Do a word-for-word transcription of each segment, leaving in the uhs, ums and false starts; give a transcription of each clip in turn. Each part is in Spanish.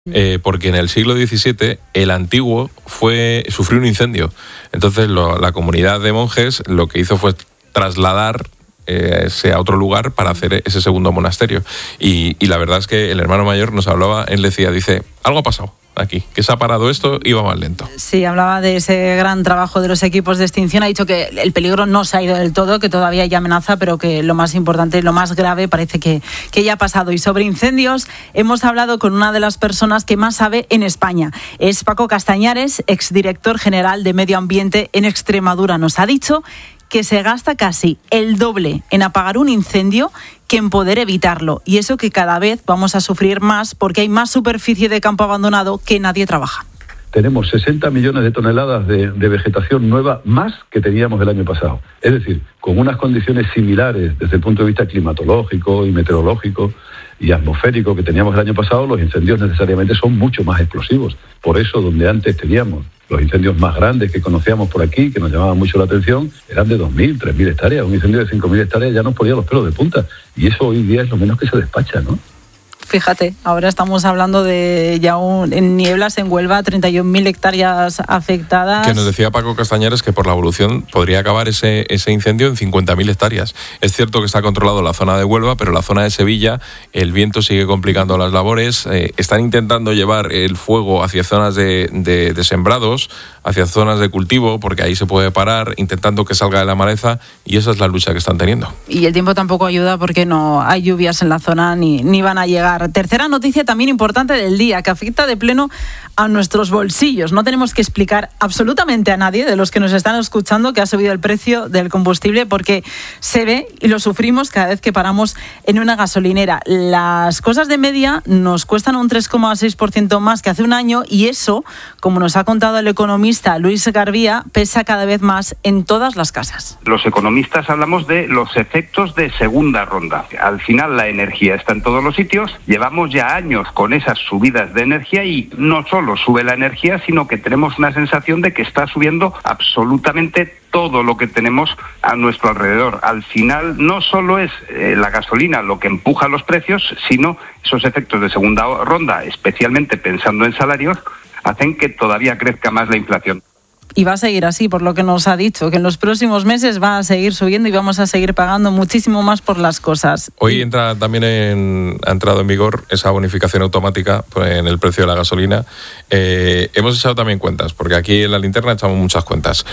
Eh, porque en el siglo diecisiete el antiguo fue sufrió un incendio. Entonces lo, la comunidad de monjes lo que hizo fue trasladar eh, ese a otro lugar para hacer ese segundo monasterio. Y, y la verdad es que el hermano mayor nos hablaba, él decía, dice, algo ha pasado aquí, que se ha parado esto y va más lento. Sí, hablaba de ese gran trabajo de los equipos de extinción, ha dicho que el peligro no se ha ido del todo, que todavía hay amenaza, pero que lo más importante, lo más grave parece que, que ya ha pasado. Y sobre incendios hemos hablado con una de las personas que más sabe en España. Es Paco Castañares, exdirector general de Medio Ambiente en Extremadura. Nos ha dicho que se gasta casi el doble en apagar un incendio que en poder evitarlo. Y eso que cada vez vamos a sufrir más porque hay más superficie de campo abandonado que nadie trabaja. Tenemos sesenta millones de toneladas de, de vegetación nueva más que teníamos el año pasado. Es decir, con unas condiciones similares desde el punto de vista climatológico y meteorológico y atmosférico que teníamos el año pasado, los incendios necesariamente son mucho más explosivos. Por eso, donde antes teníamos los incendios más grandes que conocíamos por aquí, que nos llamaban mucho la atención, eran de dos mil, tres mil hectáreas. Un incendio de cinco mil hectáreas ya nos ponía los pelos de punta. Y eso hoy día es lo menos que se despacha, ¿no? Fíjate, ahora estamos hablando de ya un, en nieblas en Huelva, treinta y un mil hectáreas afectadas. Que nos decía Paco Castañares que por la evolución podría acabar ese, ese incendio en cincuenta mil hectáreas. Es cierto que está controlado la zona de Huelva, pero la zona de Sevilla, el viento sigue complicando las labores. Eh, están intentando llevar el fuego hacia zonas de, de, de sembrados, hacia zonas de cultivo, porque ahí se puede parar, intentando que salga de la maleza, y esa es la lucha que están teniendo. Y el tiempo tampoco ayuda porque no hay lluvias en la zona ni, ni van a llegar. Tercera noticia también importante del día, que afecta de pleno a nuestros bolsillos. No tenemos que explicar absolutamente a nadie de los que nos están escuchando que ha subido el precio del combustible, porque se ve y lo sufrimos cada vez que paramos en una gasolinera. Las cosas de media nos cuestan un tres coma seis por ciento más que hace un año, y eso, como nos ha contado el economista Luis Garbía, pesa cada vez más en todas las casas. Los economistas hablamos de los efectos de segunda ronda. Al final la energía está en todos los sitios. Llevamos ya años con esas subidas de energía y no solo sube la energía, sino que tenemos una sensación de que está subiendo absolutamente todo lo que tenemos a nuestro alrededor. Al final no solo es eh, la gasolina lo que empuja los precios, sino esos efectos de segunda ronda, especialmente pensando en salarios, hacen que todavía crezca más la inflación. Y va a seguir así, por lo que nos ha dicho, que en los próximos meses va a seguir subiendo y vamos a seguir pagando muchísimo más por las cosas. Hoy entra también en, ha entrado en vigor esa bonificación automática en el precio de la gasolina. Eh, hemos echado también cuentas, porque aquí en La Linterna echamos muchas cuentas.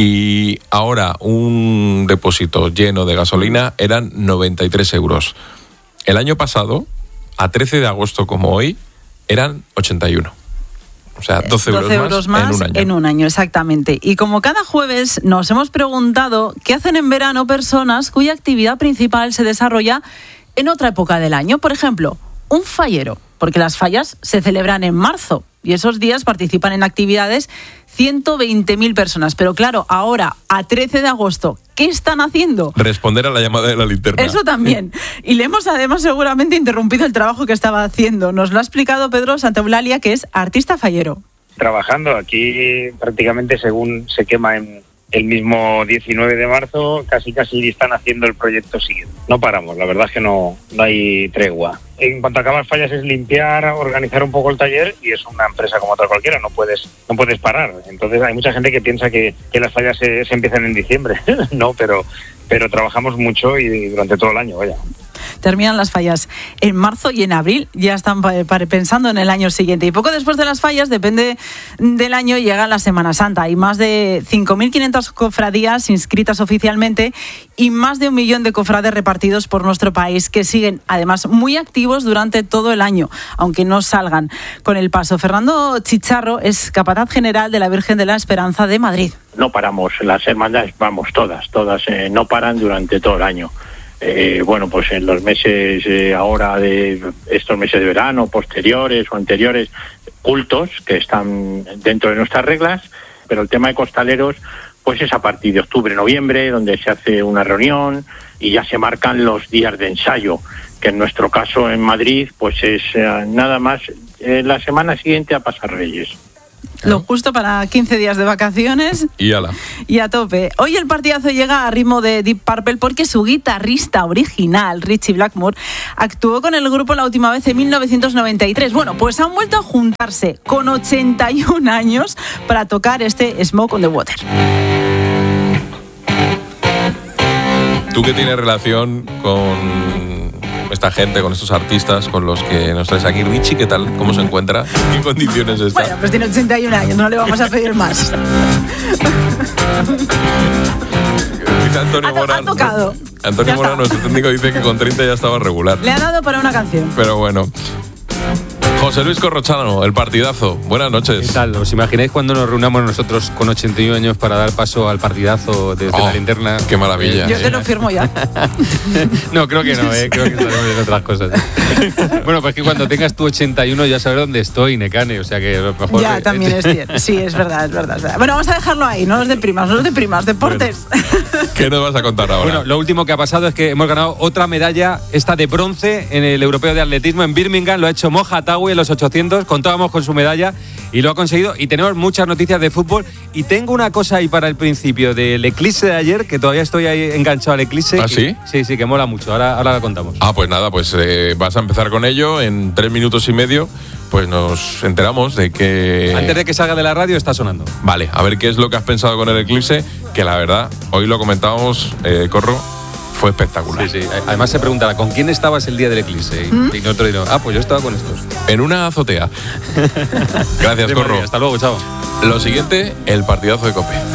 Y ahora un depósito lleno de gasolina eran noventa y tres euros. El año pasado, a trece de agosto como hoy, eran ochenta y uno. O sea, doce euros más, más en un año. En un año, exactamente. Y como cada jueves nos hemos preguntado qué hacen en verano personas cuya actividad principal se desarrolla en otra época del año. Por ejemplo, un fallero, porque las fallas se celebran en marzo y esos días participan en actividades ciento veinte mil personas. Pero claro, ahora, a trece de agosto, ¿qué están haciendo? Responder a la llamada de La Linterna. Eso también. Y le hemos además seguramente interrumpido el trabajo que estaba haciendo. Nos lo ha explicado Pedro Santaeulalia, que es artista fallero. Trabajando aquí prácticamente según se quema en el mismo diecinueve de marzo, casi casi están haciendo el proyecto siguiente. No paramos, la verdad es que no, no hay tregua. En cuanto a acabar fallas es limpiar, organizar un poco el taller, y es una empresa como otra cualquiera, no puedes no puedes parar. Entonces hay mucha gente que piensa que, que las fallas se, se empiezan en diciembre. No, pero, pero trabajamos mucho y durante todo el año, vaya. Terminan las fallas en marzo y en abril ya están pensando en el año siguiente. Y poco después de las fallas, depende del año, llega la Semana Santa. Hay más de cinco mil quinientas cofradías inscritas oficialmente y más de un millón de cofrades repartidos por nuestro país, que siguen además muy activos durante todo el año, aunque no salgan con el paso. Fernando Chicharro es capataz general de la Virgen de la Esperanza de Madrid. No paramos, las hermandades, vamos, todas, todas eh, no paran durante todo el año. Eh, bueno, pues en los meses eh, ahora de estos meses de verano, posteriores o anteriores, cultos que están dentro de nuestras reglas, pero el tema de costaleros pues es a partir de octubre, noviembre, donde se hace una reunión y ya se marcan los días de ensayo, que en nuestro caso en Madrid pues es eh, nada más eh, la semana siguiente a Pasar Reyes. Lo justo para quince días de vacaciones. Y ala. Y a tope. Hoy el partidazo llega a ritmo de Deep Purple porque su guitarrista original, Ritchie Blackmore, actuó con el grupo la última vez en mil novecientos noventa y tres. Bueno, pues han vuelto a juntarse con ochenta y un años para tocar este Smoke on the Water. ¿Tú qué tienes relación con esta gente, con estos artistas, con los que nos traes aquí? Ritchie, ¿qué tal? ¿Cómo se encuentra? ¿En qué condiciones está? Bueno, pues tiene ochenta y un años, no le vamos a pedir más. Dice Antonio Ha to- Mora. ha tocado. Antonio Ya Mora, está. nuestro técnico, dice que con treinta ya estaba regular. Le ha dado para una canción. Pero bueno. José Luis Corrochano, el partidazo. Buenas noches. ¿Qué tal? ¿Os imagináis cuando nos reunamos nosotros con ochenta y uno años para dar paso al partidazo desde Oh, la linterna? qué maravilla. Yo te lo firmo ya. No, creo que no, ¿eh? Creo que estaremos en otras cosas. Bueno, pues que cuando tengas tu ochenta y uno ya sabrás dónde estoy, Necane. O sea que a lo mejor... Ya, también es cierto. Sí, es verdad, es verdad, es verdad. Bueno, vamos a dejarlo ahí, no nos deprimas, no nos deprimas. Deportes. ¿Qué nos vas a contar ahora? Bueno, lo último que ha pasado es que hemos ganado otra medalla, esta de bronce, en el Europeo de Atletismo en Birmingham. Lo ha hecho Moja Tawi en los ochocientos. Contábamos con su medalla y lo ha conseguido. Y tenemos muchas noticias de fútbol. Y tengo una cosa ahí para el principio del eclipse de ayer, que todavía estoy ahí enganchado al eclipse. ¿Ah, que- sí? Sí, sí, que mola mucho. Ahora, ahora la contamos. Ah, pues nada, pues eh, vas a empezar con ello. En tres minutos y medio, pues nos enteramos de que... Antes de que salga de la radio está sonando. Vale, a ver qué es lo que has pensado con el eclipse, que la verdad, hoy lo comentábamos, eh, Corro, fue espectacular. Sí, sí. Además se preguntará, ¿con quién estabas el día del eclipse? Y, y nosotros diremos, ah, pues yo estaba con estos. En una azotea. Gracias, De Corro. Madrid. Hasta luego, chao. Lo siguiente, el partidazo de COPE.